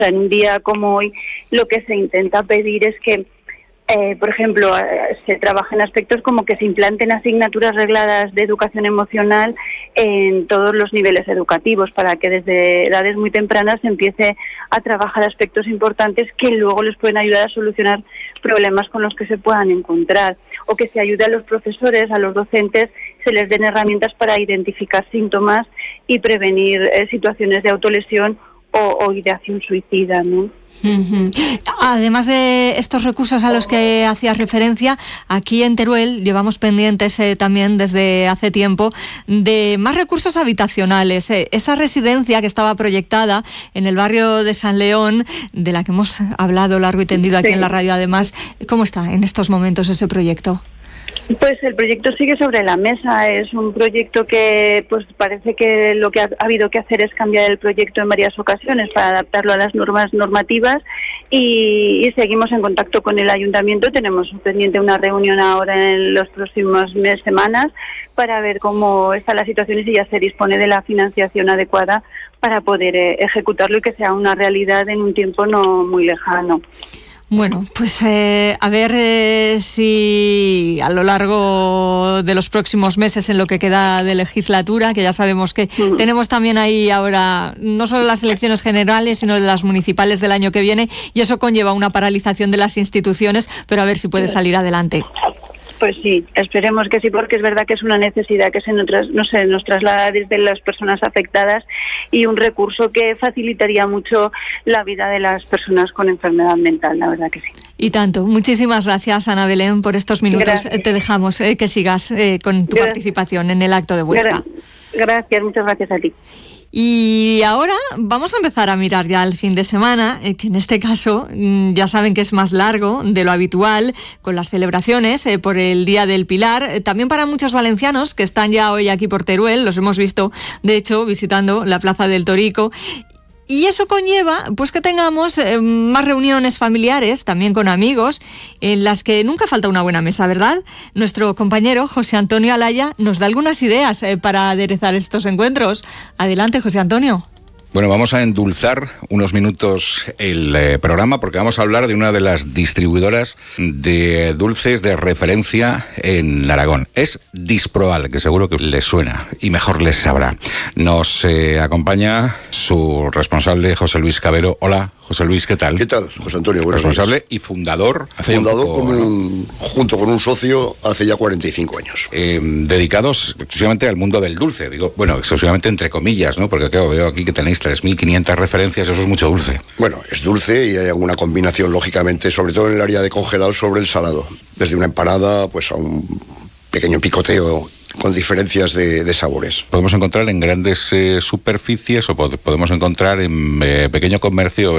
En un día como hoy, lo que se intenta pedir es que, por ejemplo, se trabaja en aspectos como que se implanten asignaturas regladas de educación emocional en todos los niveles educativos, para que desde edades muy tempranas se empiece a trabajar aspectos importantes que luego les pueden ayudar a solucionar problemas con los que se puedan encontrar, o que se ayude a los profesores, a los docentes, se les den herramientas para identificar síntomas y prevenir situaciones de autolesión o ideación suicida, ¿no? Uh-huh. Además de estos recursos a los que hacías referencia, aquí en Teruel llevamos pendientes también desde hace tiempo de más recursos habitacionales. Esa residencia que estaba proyectada en el barrio de San León, de la que hemos hablado largo y tendido aquí en la radio además, ¿cómo está en estos momentos ese proyecto? Pues el proyecto sigue sobre la mesa. Es un proyecto que pues parece que lo que ha habido que hacer es cambiar el proyecto en varias ocasiones para adaptarlo a las normas normativas y seguimos en contacto con el ayuntamiento. Tenemos pendiente una reunión ahora en los próximos semanas para ver cómo está la situación y si ya se dispone de la financiación adecuada para poder ejecutarlo y que sea una realidad en un tiempo no muy lejano. Bueno, pues a ver si a lo largo de los próximos meses, en lo que queda de legislatura, que ya sabemos que tenemos también ahí ahora no solo las elecciones generales, sino las municipales del año que viene, y eso conlleva una paralización de las instituciones, pero a ver si puede salir adelante. Pues sí, esperemos que sí, porque es verdad que es una necesidad que nos traslada desde las personas afectadas y un recurso que facilitaría mucho la vida de las personas con enfermedad mental, la verdad que sí. Y tanto. Muchísimas gracias, Ana Belén, por estos minutos. Gracias. Te dejamos que sigas con tu participación en el acto de Huesca. Gracias, muchas gracias a ti. Y ahora vamos a empezar a mirar ya el fin de semana, que en este caso ya saben que es más largo de lo habitual, con las celebraciones por el Día del Pilar. También para muchos valencianos que están ya hoy aquí por Teruel, los hemos visto, de hecho, visitando la Plaza del Torico. Y eso conlleva pues que tengamos más reuniones familiares, también con amigos, en las que nunca falta una buena mesa, ¿verdad? Nuestro compañero José Antonio Alaya nos da algunas ideas para aderezar estos encuentros. Adelante, José Antonio. Bueno, vamos a endulzar unos minutos el programa porque vamos a hablar de una de las distribuidoras de dulces de referencia en Aragón. Es Disproal, que seguro que les suena y mejor les sabrá. Nos acompaña su responsable, José Luis Cabero. Hola, José Luis, ¿qué tal? ¿Qué tal, José Antonio? Buenos responsable días. Y fundador. Junto con un socio hace ya 45 años. Dedicados exclusivamente al mundo del dulce. Digo, bueno, exclusivamente entre comillas, ¿no? Porque claro, veo aquí que tenéis 3.500 referencias, eso es mucho dulce. Bueno, es dulce y hay alguna combinación, lógicamente, sobre todo en el área de congelados sobre el salado. Desde una empanada, pues a un pequeño picoteo con diferencias de sabores. ¿Podemos encontrar en grandes superficies o podemos encontrar en pequeño comercio?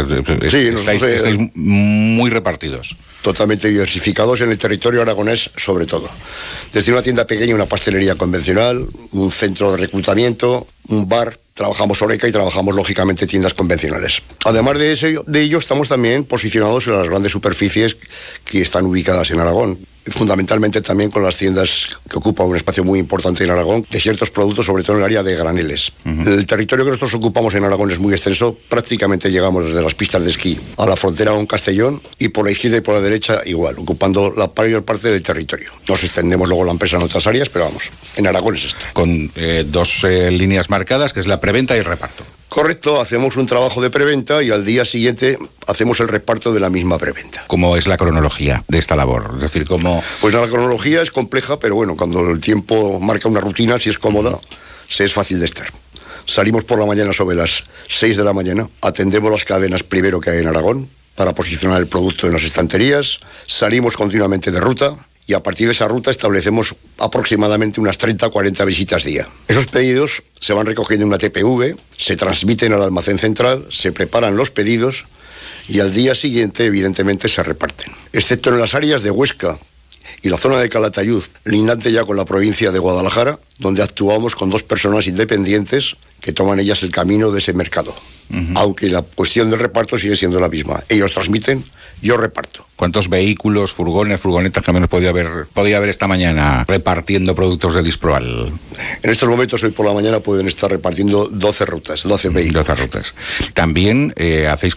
Estáis muy repartidos. Totalmente diversificados en el territorio aragonés, sobre todo. Desde una tienda pequeña, una pastelería convencional, un centro de reclutamiento, un bar. Trabajamos Oreca y trabajamos, lógicamente, tiendas convencionales. Además de ello, estamos también posicionados en las grandes superficies que están ubicadas en Aragón. Fundamentalmente también con las tiendas que ocupan un espacio muy importante en Aragón, de ciertos productos, sobre todo en el área de graneles. Uh-huh. El territorio que nosotros ocupamos en Aragón es muy extenso. Prácticamente llegamos desde las pistas de esquí a la frontera con Castellón y por la izquierda y por la derecha igual, ocupando la mayor parte del territorio. Nos extendemos luego la empresa en otras áreas, pero vamos, en Aragón es esto. Con dos líneas marcadas, que es la preventa y el reparto. Correcto, hacemos un trabajo de preventa y al día siguiente hacemos el reparto de la misma preventa. ¿Cómo es la cronología de esta labor? Es decir, ¿cómo...? Pues la cronología es compleja, pero bueno, cuando el tiempo marca una rutina, si es cómoda, se es fácil de estar. Salimos por la mañana sobre las 6 de la mañana, atendemos las cadenas primero que hay en Aragón para posicionar el producto en las estanterías, salimos continuamente de ruta y a partir de esa ruta establecemos aproximadamente unas 30-40 visitas día. Esos pedidos se van recogiendo en una TPV, se transmiten al almacén central, se preparan los pedidos y al día siguiente, evidentemente, se reparten. Excepto en las áreas de Huesca y la zona de Calatayud, lindante ya con la provincia de Guadalajara, donde actuamos con 2 personas independientes que toman ellas el camino de ese mercado. Uh-huh. Aunque la cuestión del reparto sigue siendo la misma. Ellos transmiten, yo reparto. ¿Cuántos vehículos, furgonetas que al menos podía haber esta mañana repartiendo productos de Disproal? En estos momentos, hoy por la mañana, pueden estar repartiendo 12 rutas, 12 vehículos. 12 rutas. También hacéis